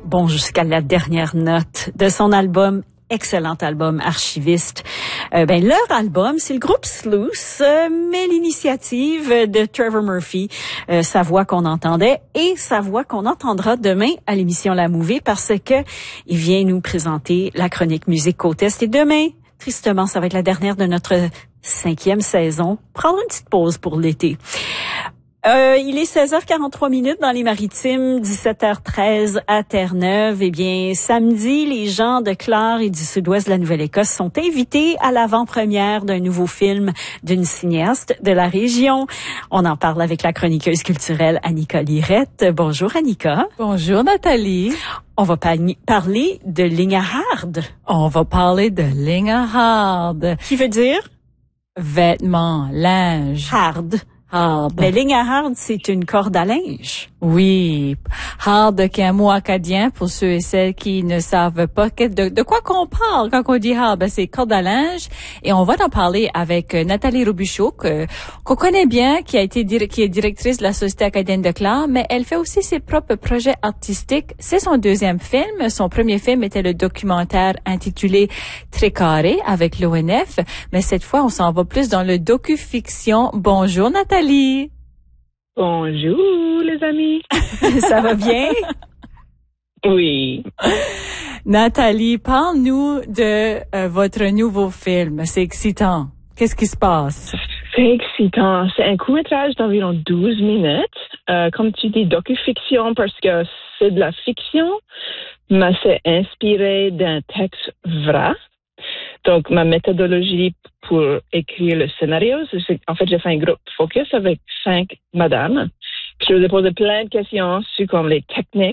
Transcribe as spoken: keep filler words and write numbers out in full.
bon jusqu'à la dernière note de son album. Excellent album Archiviste. Euh, ben leur album, c'est le groupe Sluice, euh, mais l'initiative de Trevor Murphy, euh, sa voix qu'on entendait et sa voix qu'on entendra demain à l'émission La Mouvée parce que il vient nous présenter la chronique musique côte est. Et demain, tristement, ça va être la dernière de notre cinquième saison. Prendre une petite pause pour l'été. Euh, il est seize heures quarante-trois minutes dans les Maritimes, dix-sept heures treize à Terre-Neuve. Eh bien, samedi, les gens de Clare et du sud-ouest de la Nouvelle-Écosse sont invités à l'avant-première d'un nouveau film d'une cinéaste de la région. On en parle avec la chroniqueuse culturelle Annika Lirette. Bonjour Annika. Bonjour Nathalie. On va pa- parler de Lingahard. On va parler de Lingahard. Qui veut dire? Vêtements, linge. Hard. Hard. Mais Lingahard, c'est une corde à linge. Oui. Hard, qui est un mot acadien pour ceux et celles qui ne savent pas que, de, de quoi qu'on parle quand on dit hard. Ben, c'est corde à linge. Et on va en parler avec Nathalie Robuchot, que, qu'on connaît bien, qui a été, qui est directrice de la Société acadienne de Clare, mais elle fait aussi ses propres projets artistiques. C'est son deuxième film. Son premier film était le documentaire intitulé Trécarré avec l'O N F. Mais cette fois, on s'en va plus dans le docu-fiction. Bonjour Nathalie. Bonjour les amis. Ça va bien? Oui. Nathalie, parle-nous de euh, votre nouveau film. C'est excitant. Qu'est-ce qui se passe? C'est excitant. C'est un court-métrage d'environ douze minutes. Euh, comme tu dis, docu-fiction parce que c'est de la fiction, mais c'est inspiré d'un texte vrai. Donc, ma méthodologie pour écrire le scénario, c'est, en fait, j'ai fait un groupe focus avec cinq madames. Je leur ai posé plein de questions sur comme les techniques